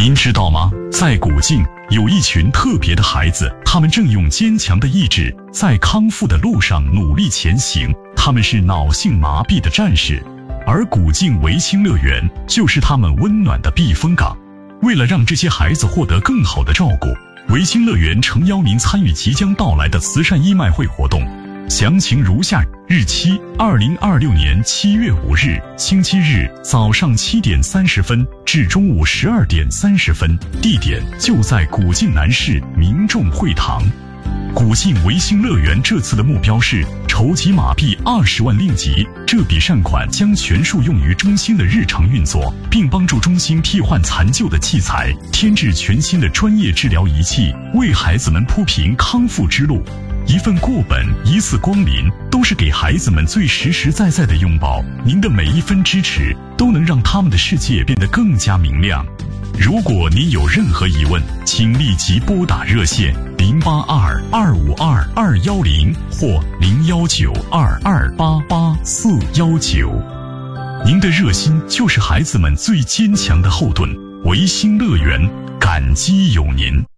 您知道吗？在古晋有一群特别的孩子，他们正用坚强的意志在康复的路上努力前行，他们是脑性麻痹的战士，而古晋维新乐园就是他们温暖的避风港。为了让这些孩子获得更好的照顾，维新乐园诚邀您参与即将到来的慈善义卖会活动，详情如下：日期2026年7月5日，星期日，早上7点30分至中午12点30分，地点就在古晋南市民众会堂。古晋维新乐园这次的目标是筹集马币20万令吉，这笔善款将全数用于中心的日常运作，并帮助中心替换残旧的器材，添置全新的专业治疗仪器，为孩子们铺平康复之路。一份过本，一次光临，都是给孩子们最实实在在的拥抱。您的每一分支持，都能让他们的世界变得更加明亮。如果您有任何疑问，请立即拨打热线082-252-210或019-2288-419。您的热心就是孩子们最坚强的后盾。维新乐园，感激有您。